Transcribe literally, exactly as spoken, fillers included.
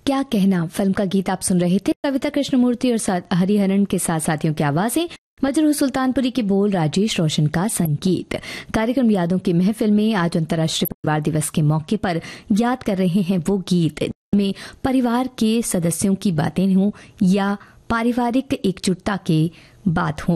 क्या कहना फिल्म का गीत आप सुन रहे थे। कविता कृष्णमूर्ति और हरिहरन के साथ साथियों की आवाजें, मजरूह सुल्तानपुरी के बोल, राजेश रोशन का संगीत। कार्यक्रम यादों की महफिल में आज अंतर्राष्ट्रीय परिवार दिवस के मौके पर याद कर रहे हैं वो गीत में परिवार के सदस्यों की बातें हों या पारिवारिक एकजुटता के बात हो।